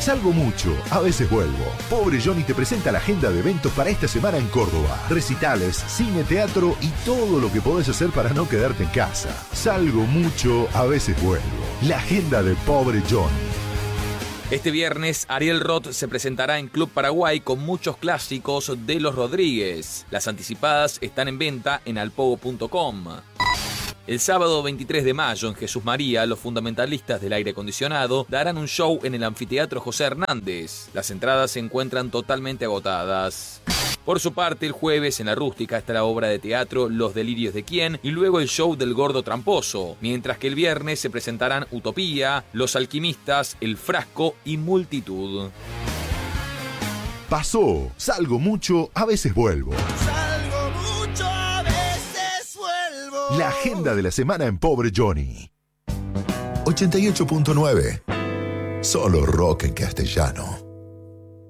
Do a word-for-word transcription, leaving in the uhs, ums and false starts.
Salgo mucho, a veces vuelvo. Pobre Johnny te presenta la agenda de eventos para esta semana en Córdoba. Recitales, cine, teatro y todo lo que podés hacer para no quedarte en casa. Salgo mucho, a veces vuelvo. La agenda de Pobre Johnny. Este viernes, Ariel Roth se presentará en Club Paraguay con muchos clásicos de Los Rodríguez. Las anticipadas están en venta en alpogo punto com. El sábado veintitrés de mayo en Jesús María, los fundamentalistas del aire acondicionado darán un show en el anfiteatro José Hernández. Las entradas se encuentran totalmente agotadas. Por su parte, el jueves en La Rústica está la obra de teatro Los Delirios de Quién y luego el show del Gordo Tramposo, mientras que el viernes se presentarán Utopía, Los Alquimistas, El Frasco y Multitud. Pasó, salgo mucho, a veces vuelvo. Salgo mucho, a veces vuelvo. La agenda de la semana en Pobre Johnny. ochenta y ocho punto nueve. Solo rock en castellano.